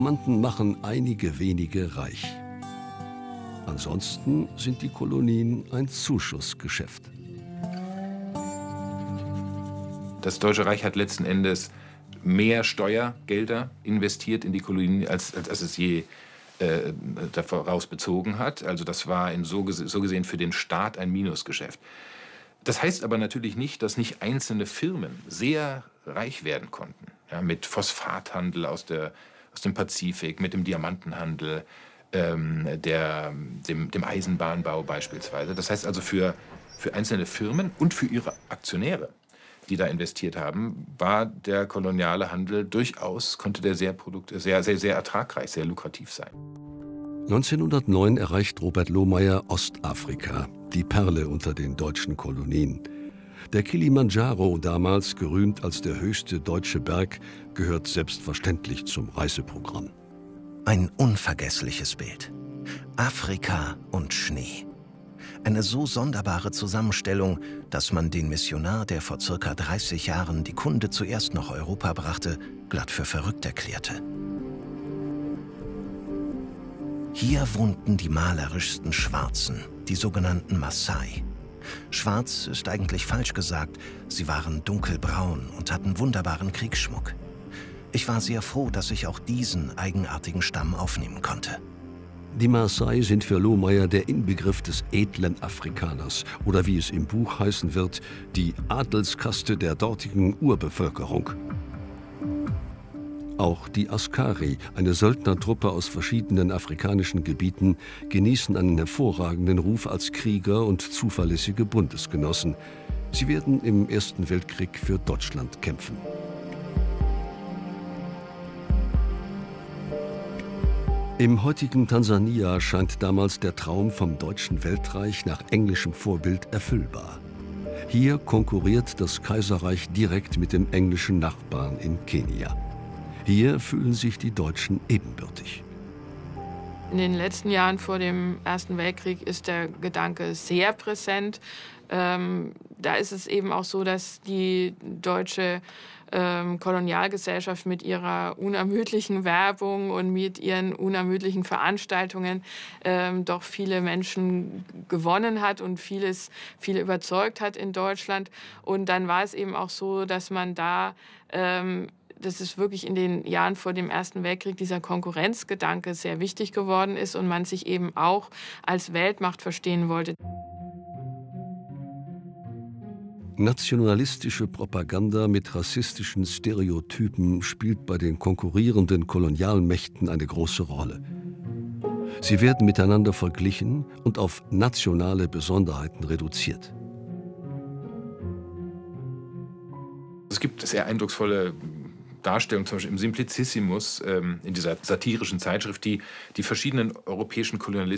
Diamanten machen einige wenige reich. Ansonsten sind die Kolonien ein Zuschussgeschäft. Das Deutsche Reich hat letzten Endes mehr Steuergelder investiert in die Kolonien, als es je daraus bezogen hat. Also das war so gesehen für den Staat ein Minusgeschäft. Das heißt aber natürlich nicht, dass nicht einzelne Firmen sehr reich werden konnten. Ja, mit Phosphathandel aus dem Pazifik, mit dem Diamantenhandel, dem Eisenbahnbau beispielsweise. Das heißt also für einzelne Firmen und für ihre Aktionäre, die da investiert haben, war der koloniale Handel durchaus, konnte der sehr ertragreich, sehr lukrativ sein. 1909 erreicht Robert Lohmeyer Ostafrika, die Perle unter den deutschen Kolonien. Der Kilimanjaro, damals gerühmt als der höchste deutsche Berg, gehört selbstverständlich zum Reiseprogramm. Ein unvergessliches Bild. Afrika und Schnee. Eine so sonderbare Zusammenstellung, dass man den Missionar, der vor ca. 30 Jahren die Kunde zuerst nach Europa brachte, glatt für verrückt erklärte. Hier wohnten die malerischsten Schwarzen, die sogenannten Maasai. Schwarz ist eigentlich falsch gesagt, sie waren dunkelbraun und hatten wunderbaren Kriegsschmuck. Ich war sehr froh, dass ich auch diesen eigenartigen Stamm aufnehmen konnte. Die Maasai sind für Lohmeyer der Inbegriff des edlen Afrikaners oder wie es im Buch heißen wird, die Adelskaste der dortigen Urbevölkerung. Auch die Askari, eine Söldnertruppe aus verschiedenen afrikanischen Gebieten, genießen einen hervorragenden Ruf als Krieger und zuverlässige Bundesgenossen. Sie werden im Ersten Weltkrieg für Deutschland kämpfen. Im heutigen Tansania scheint damals der Traum vom deutschen Weltreich nach englischem Vorbild erfüllbar. Hier konkurriert das Kaiserreich direkt mit dem englischen Nachbarn in Kenia. Hier fühlen sich die Deutschen ebenbürtig. In den letzten Jahren vor dem Ersten Weltkrieg ist der Gedanke sehr präsent. Da ist es eben auch so, dass die deutsche Kolonialgesellschaft mit ihrer unermüdlichen Werbung und mit ihren unermüdlichen Veranstaltungen doch viele Menschen gewonnen hat und viele überzeugt hat in Deutschland. Und dann war es eben auch so, dass man da dass es wirklich in den Jahren vor dem Ersten Weltkrieg dieser Konkurrenzgedanke sehr wichtig geworden ist und man sich eben auch als Weltmacht verstehen wollte. Nationalistische Propaganda mit rassistischen Stereotypen spielt bei den konkurrierenden Kolonialmächten eine große Rolle. Sie werden miteinander verglichen und auf nationale Besonderheiten reduziert. Es gibt sehr eindrucksvolle Darstellung, zum Beispiel im Simplicissimus, in dieser satirischen Zeitschrift, die verschiedenen europäischen Kolonialisten